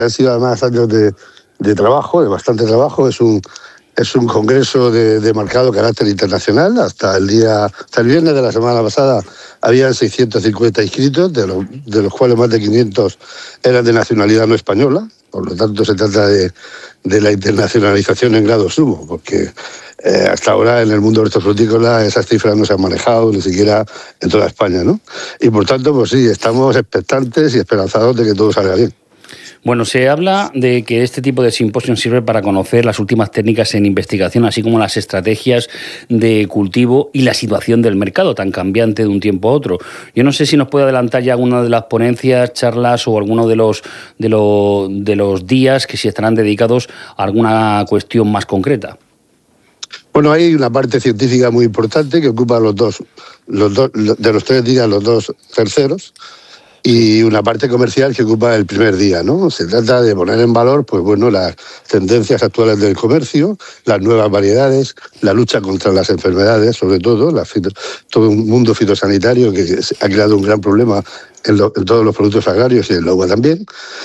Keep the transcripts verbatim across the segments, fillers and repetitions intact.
Han sido además años de, de trabajo, de bastante trabajo. Es un, es un congreso de, de marcado carácter internacional. Hasta el día, hasta el viernes de la semana pasada habían seiscientos cincuenta inscritos, de los, de los cuales más de quinientos eran de nacionalidad no española. Por lo tanto, se trata de, de la internacionalización en grado sumo, porque eh, hasta ahora en el mundo hortofrutícola esas cifras no se han manejado ni siquiera en toda España, ¿no? Y por tanto, pues sí, estamos expectantes y esperanzados de que todo salga bien. Bueno, se habla de que este tipo de simposios sirve para conocer las últimas técnicas en investigación, así como las estrategias de cultivo y la situación del mercado, tan cambiante de un tiempo a otro. Yo no sé si nos puede adelantar ya alguna de las ponencias, charlas o alguno de los, de los, de los días que si estarán dedicados a alguna cuestión más concreta. Bueno, hay una parte científica muy importante que ocupa los dos, los dos de los tres días, los dos terceros, y una parte comercial que ocupa el primer día, ¿no? Se trata de poner en valor, pues bueno, las tendencias actuales del comercio, las nuevas variedades, la lucha contra las enfermedades, sobre todo, la fito, todo un mundo fitosanitario que ha creado un gran problema en, lo, en todos los productos agrarios y en el agua también.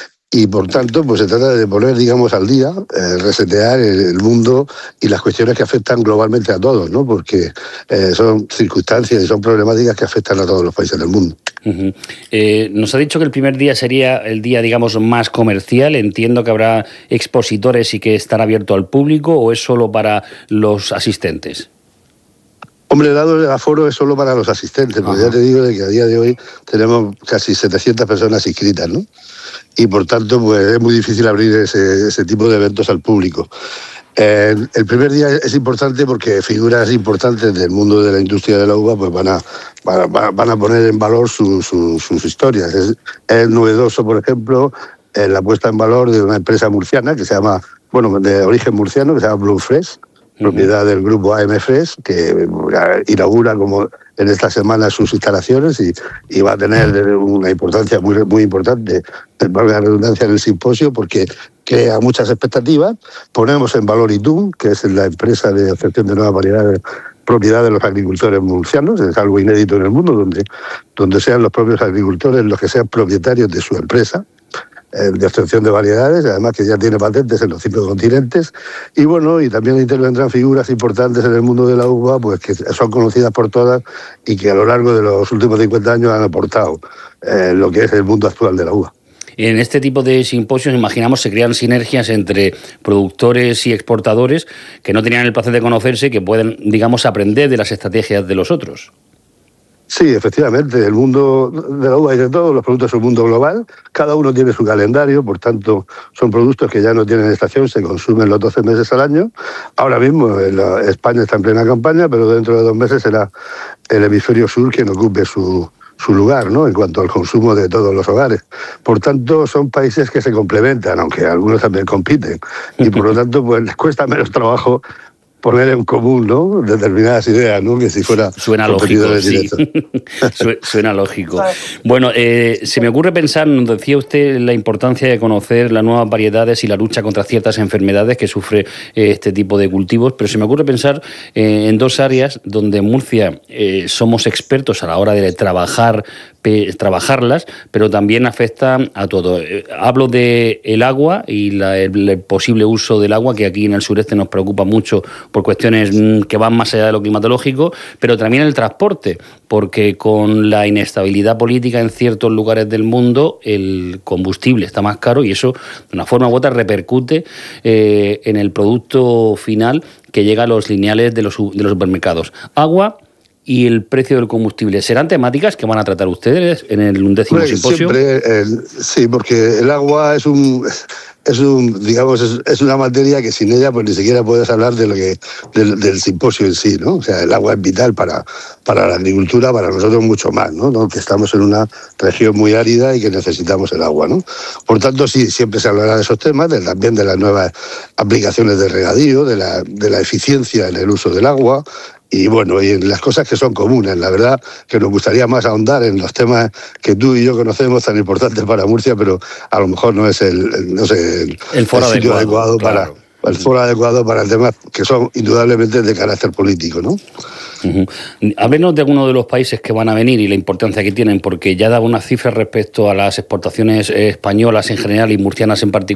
Y por tanto, pues se trata de poner, digamos, al día, eh, resetear el, el mundo y las cuestiones que afectan globalmente a todos, ¿no? Porque eh, son circunstancias y son problemáticas que afectan a todos los países del mundo. Uh-huh. Eh, nos ha dicho que el primer día sería el día, digamos, más comercial. Entiendo que habrá expositores y que estará abierto al público, ¿o es solo para los asistentes? Hombre, dado el aforo es solo para los asistentes, porque ya te digo de que a día de hoy tenemos casi setecientas personas inscritas, ¿no? Y por tanto, pues es muy difícil abrir ese, ese tipo de eventos al público. Eh, el primer día es importante porque figuras importantes del mundo de la industria de la uva pues van a, van a, van a poner en valor su, su, sus historias. Es, es novedoso, por ejemplo, eh, la puesta en valor de una empresa murciana que se llama, bueno, de origen murciano, que se llama Blue Fresh, propiedad del grupo A M Fresh, que inaugura como en esta semana sus instalaciones y, y va a tener una importancia muy, muy importante, valga la redundancia, en el simposio, porque crea muchas expectativas. Ponemos en valor Itum, que es la empresa de obtención de nuevas variedades, propiedad de los agricultores murcianos. Es algo inédito en el mundo, donde, donde sean los propios agricultores los que sean propietarios de su empresa de obtención de variedades, además que ya tiene patentes en los cinco continentes, y bueno, y también intervendrán figuras importantes en el mundo de la uva, pues que son conocidas por todas y que a lo largo de los últimos cincuenta años han aportado eh, lo que es el mundo actual de la uva. En este tipo de simposios, imaginamos, se crean sinergias entre productores y exportadores que no tenían el placer de conocerse, que pueden, digamos, aprender de las estrategias de los otros. Sí, efectivamente, el mundo de la uva y de todos los productos es un mundo global, cada uno tiene su calendario, por tanto son productos que ya no tienen estación, se consumen los doce meses al año. Ahora mismo la, España está en plena campaña, pero dentro de dos meses será el hemisferio sur quien ocupe su, su lugar, ¿no?, en cuanto al consumo de todos los hogares. Por tanto, son países que se complementan, aunque algunos también compiten, y por lo tanto pues les cuesta menos trabajo poner en común, ¿no?, determinadas ideas, ¿no?, que si fuera suena lógico, sí. Suena lógico. Bueno, eh, se me ocurre pensar, nos decía usted la importancia de conocer las nuevas variedades y la lucha contra ciertas enfermedades que sufre eh, este tipo de cultivos, pero se me ocurre pensar eh, en dos áreas donde en Murcia eh, somos expertos a la hora de trabajar trabajarlas, pero también afecta a todo. Hablo de el agua y la, el, el posible uso del agua, que aquí en el sureste nos preocupa mucho por cuestiones que van más allá de lo climatológico, pero también el transporte, porque con la inestabilidad política en ciertos lugares del mundo, el combustible está más caro y eso, de una forma u otra, repercute eh, en el producto final que llega a los lineales de los, de los supermercados. Agua y el precio del combustible. ¿Serán temáticas que van a tratar ustedes en el undécimo pues simposio? Siempre, eh, sí, porque el agua es un... Es un, digamos, es, es una materia que sin ella pues ni siquiera puedes hablar de lo que del, del simposio en sí, ¿no? O sea, el agua es vital para, para la agricultura, para nosotros mucho más, ¿no? ¿no? Que estamos en una región muy árida y que necesitamos el agua, ¿no? Por tanto, sí, siempre se hablará de esos temas, de, también de las nuevas aplicaciones de regadío, de la, de la eficiencia en el uso del agua. Y bueno, y en las cosas que son comunes, la verdad que nos gustaría más ahondar en los temas que tú y yo conocemos tan importantes para Murcia, pero a lo mejor no es el, el no sé, el, el foro el sitio adecuado, adecuado claro. para, el foro adecuado para temas que son indudablemente de carácter político, ¿no? Uh-huh. Háblenos de algunos de los países que van a venir y la importancia que tienen, porque ya daba unas cifras respecto a las exportaciones españolas en general y murcianas en particular.